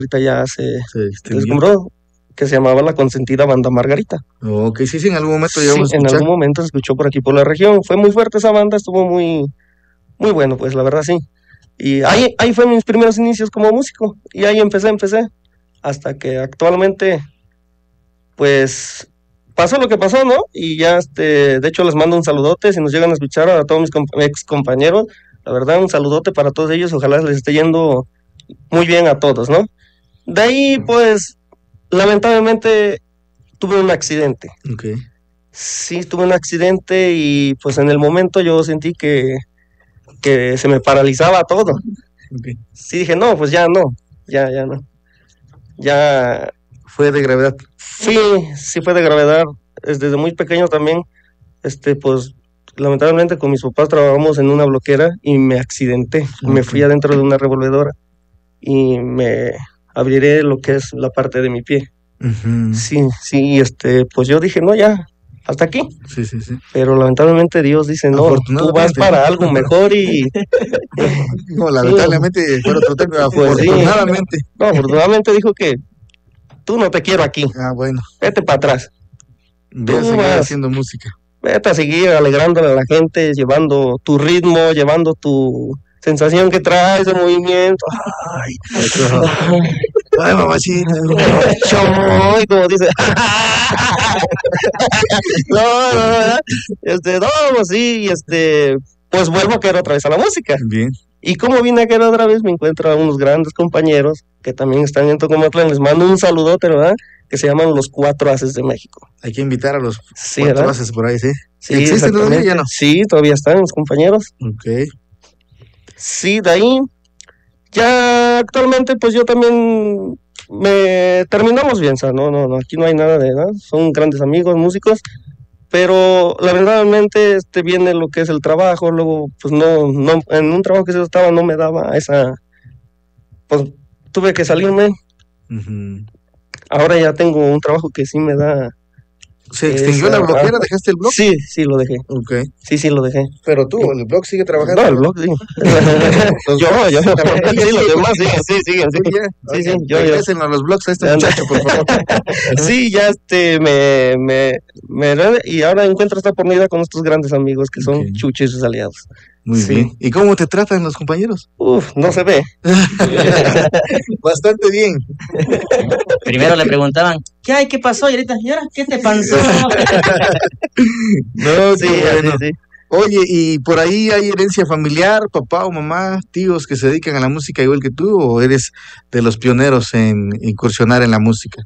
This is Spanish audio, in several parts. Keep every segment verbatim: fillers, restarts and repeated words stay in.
ahorita ya se Se extinguió. descombró, que se llamaba La Consentida Banda Margarita. Ok, sí, sí, en algún momento Sí, llegamos a en escuchar. algún momento se escuchó por aquí por la región. Fue muy fuerte esa banda, estuvo muy, muy bueno, pues la verdad sí. Y ahí, ahí fue mis primeros inicios como músico. Y ahí empecé, empecé. Hasta que actualmente, pues, pasó lo que pasó, ¿no? Y ya, este, de hecho les mando un saludote si nos llegan a escuchar a todos mis comp- ex compañeros. La verdad, un saludote para todos ellos. Ojalá les esté yendo muy bien a todos, ¿no? De ahí, pues, lamentablemente tuve un accidente. Ok. Sí, tuve un accidente y pues en el momento yo sentí que, que se me paralizaba todo. Ok. Sí, dije, no, pues ya no, ya, ya no. Ya, Fue de gravedad. sí, sí fue de gravedad. Es desde muy pequeño también, este, pues, lamentablemente con mis papás trabajamos en una bloquera y me accidenté. Me Ok. fui adentro de una revolvedora y me abriré lo que es la parte de mi pie. Ujú. Sí, sí, este, pues yo dije, no, ya, hasta aquí. Sí, sí, sí. Pero lamentablemente Dios dice, no, tú vas Afortunadamente. para algo mejor y No, lamentablemente fuera otro tema. pues sí, Afortunadamente. no, afortunadamente dijo que tú no te quiero aquí, Ah, bueno. vete para atrás, Voy a tú seguir vas, haciendo música. vete a seguir alegrándole a la gente, llevando tu ritmo, llevando tu sensación que traes de movimiento. Ay, Eso. Ay, mamachita. chomoy, como dice. No, no, no, este, no, pues sí, este, pues vuelvo a querer otra vez a la música. Bien. Y como vine a querer otra vez, me encuentro a unos grandes compañeros que también están en Tocomatlán. Les mando un saludote, ¿verdad? Que se llaman los Cuatro Haces de México. Hay que invitar a los Sí, cuatro ¿verdad? haces por ahí, ¿sí? Sí, ¿Existen todavía? exactamente. Ya no. Sí, todavía están los compañeros. Ok. Sí, de ahí, ya actualmente, pues yo también me terminamos bien, o sea, no, no, no, aquí no hay nada de nada. Son grandes amigos, músicos. Pero lamentablemente este viene lo que es el trabajo, luego pues no, no, en un trabajo que yo estaba no me daba esa, pues tuve que salirme, Ujú. ahora ya tengo un trabajo que sí me da. ¿Se extinguió esa- la bloquera? ah, ¿Dejaste el blog? Sí, sí lo dejé, Ok. sí, sí lo dejé. Pero tú, el blog sigue trabajando. No, el blog sí. yo, yo, sí, los demás siguen, sí, siguen, sí. Tú ya. Sí, sí, Oigan, yo, yo. regresen a los blogs a este Ya, muchacho, por favor. Sí, ya este, me, me, me, y ahora encuentro esta oportunidad con estos grandes amigos que son Ok. Chucho y sus aliados. Muy Sí. bien. ¿Y cómo te tratan los compañeros? Uf, no se ve. Bastante bien. Primero le preguntaban, ¿qué hay? ¿Qué pasó? Y ahorita, ¿y ahora qué te pasó? No, Sí, qué bueno. sí, sí. Oye, ¿y por ahí hay herencia familiar, papá o mamá, tíos que se dedican a la música igual que tú, o eres de los pioneros en incursionar en la música?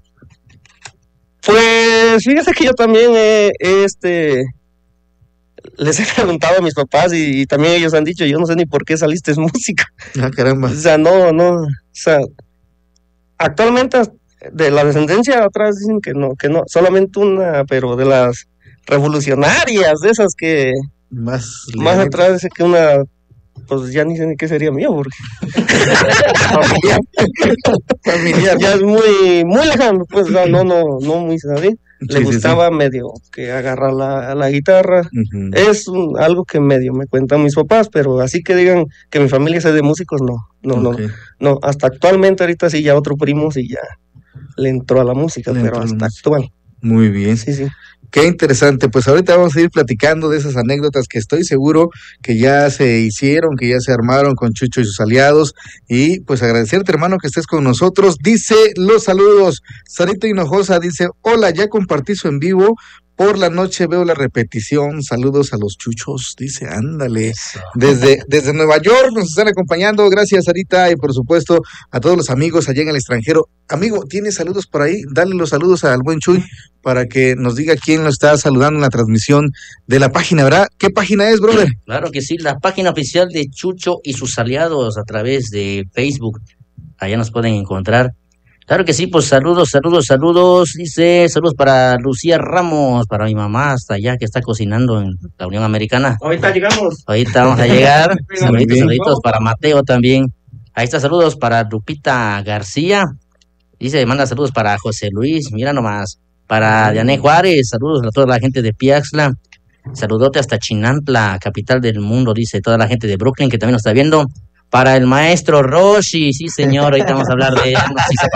Pues fíjate que yo también eh, este les he preguntado a mis papás y, y también ellos han dicho, yo no sé ni por qué saliste en música. Ah, caramba. O sea, no, no, o sea, actualmente de la descendencia atrás dicen que no, que no, solamente una, pero de las revolucionarias, de esas que Más, más lejanito. atrás dice que una, pues ya ni sé ni qué sería mío, porque Familiar. Familiar. ya es muy, muy lejano, pues no, no, no, no muy así. Sí, Le sí, gustaba medio que agarrar la, la guitarra. sí. Ujú. Es un- algo que medio me cuentan mis papás, pero así que digan que mi familia sea de músicos, no, no, Ok. no, no, hasta actualmente ahorita sí ya otro primo sí ya le entró a la música, Le pero entró a la hasta música. actual, Muy bien. sí, sí. Qué interesante. Pues ahorita vamos a ir platicando de esas anécdotas que estoy seguro que ya se hicieron, que ya se armaron con Chucho y sus aliados. Y pues agradecerte, hermano, que estés con nosotros. Dice los saludos. Sarita Hinojosa dice, hola, ya compartí su en vivo. Por la noche veo la repetición. Saludos a los chuchos. Dice, ándale. Desde, desde Nueva York nos están acompañando. Gracias, Sarita. Y por supuesto, a todos los amigos allá en el extranjero. Amigo, ¿tienes saludos por ahí? Dale los saludos al buen Chuy para que nos diga quién lo está saludando en la transmisión de la página, ¿verdad? ¿Qué página es, brother? Claro que sí, la página oficial de Chucho y sus aliados a través de Facebook. Allá nos pueden encontrar. Claro que sí, pues saludos, saludos, saludos. Dice, saludos para Lucía Ramos, para mi mamá hasta allá que está cocinando en la Unión Americana. Ahorita llegamos. Ahorita vamos a llegar. Muy Saluditos, bien. saluditos para Mateo también. Ahí está, saludos para Lupita García. Dice, manda saludos para José Luis, mira nomás. Para Diane Juárez, saludos a toda la gente de Piaxla. Saludote hasta Chinantla, capital del mundo, dice toda la gente de Brooklyn que también nos está viendo. Para el maestro Roshi, sí señor, ahorita vamos a hablar de él.